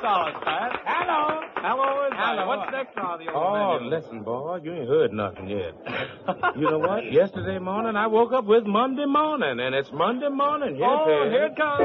solid, Pat. Hello. Hello, is Hello. What's next on the old Oh, menu? listen, boy, you ain't heard nothing yet. You know what? Yesterday morning, I woke up with Monday morning, and it's Monday morning. Yes, Oh, here it comes.